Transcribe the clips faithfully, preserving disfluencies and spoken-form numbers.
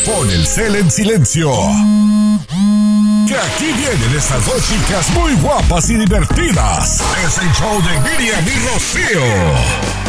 Pon el cel en silencio. Que aquí vienen estas dos chicas muy guapas y divertidas. Es el show de Miriam y Rocío.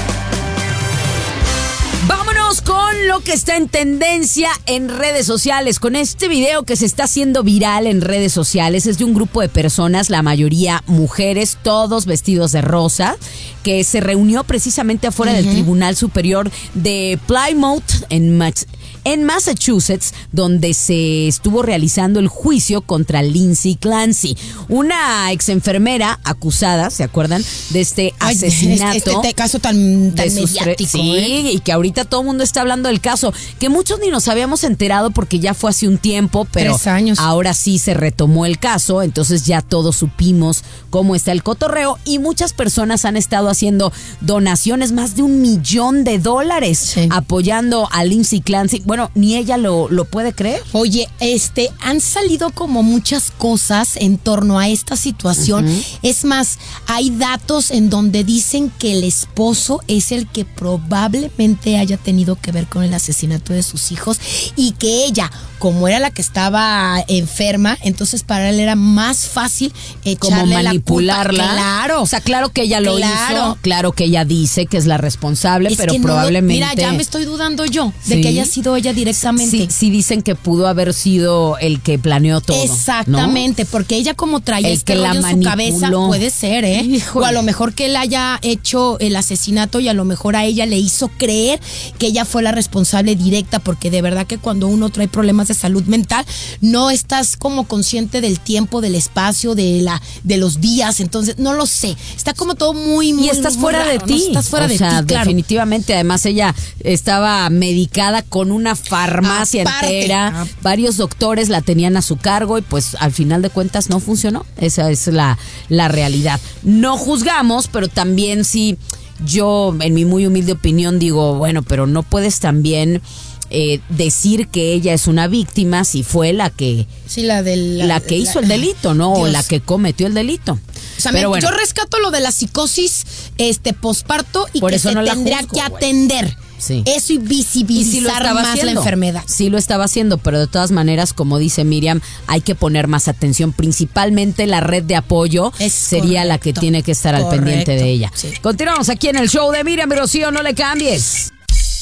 Vámonos con lo que está en tendencia en redes sociales, con este video que se está haciendo viral en redes sociales. Es de un grupo de personas, la mayoría mujeres, todos vestidos de rosa, que se reunió precisamente afuera uh-huh. del Tribunal Superior de Plymouth en Max. En Massachusetts, donde se estuvo realizando el juicio contra Lindsay Clancy, una ex enfermera acusada, ¿se acuerdan? De este asesinato. Ay, este, este caso tan, tan mediático. Sí, ¿eh? Y que ahorita todo el mundo está hablando del caso, que muchos ni nos habíamos enterado porque ya fue hace un tiempo, pero Tres años. Ahora sí se retomó el caso, entonces ya todos supimos cómo está el cotorreo y muchas personas han estado haciendo donaciones, más de un millón de dólares, sí. apoyando a Lindsay Clancy. Bueno, ni ella lo, lo puede creer. Oye, este, han salido como muchas cosas en torno a esta situación. Uh-huh. Es más, hay datos en donde dicen que el esposo es el que probablemente haya tenido que ver con el asesinato de sus hijos y que ella, como era la que estaba enferma, entonces para él era más fácil echarle como manipularla. La culpa. Claro. O sea, claro que ella lo claro. hizo, claro que ella dice que es la responsable, es pero que no, probablemente... Mira, ya me estoy dudando yo de ¿Sí? que haya sido ella directamente. Sí, sí dicen que pudo haber sido el que planeó todo. Exactamente, ¿no? Porque ella como traía el este rollo en su cabeza, puede ser, ¿eh? Híjole. O a lo mejor que él haya hecho el asesinato y a lo mejor a ella le hizo creer que ella fue la responsable directa, porque de verdad que cuando uno trae problemas de salud mental, no estás como consciente del tiempo, del espacio, de la de los días, entonces no lo sé. Está como todo muy, muy Y estás muy fuera raro, de ti. ¿no? Estás fuera o de sea, ti, claro. Definitivamente, además ella estaba medicada con una farmacia Aparte, entera, ah. varios doctores la tenían a su cargo y pues al final de cuentas no funcionó. Esa es la, la realidad. No juzgamos, pero también sí, yo en mi muy humilde opinión digo, bueno, pero no puedes también... Eh, decir que ella es una víctima si fue la que sí, la, del, la, la que hizo la, el delito, ¿no? Dios. O la que cometió el delito. O sea, pero me, bueno. Yo rescato lo de la psicosis este posparto y Por que eso se no la tendría juzgo, que atender. Wey. Sí. Eso y visibilizar y sí lo estaba más haciendo. la enfermedad. Sí lo estaba haciendo, pero de todas maneras, como dice Miriam, hay que poner más atención. Principalmente la red de apoyo es sería correcto, la que tiene que estar correcto, al pendiente de ella. Sí. Continuamos aquí en el show de Miriam y Rocío, no le cambies.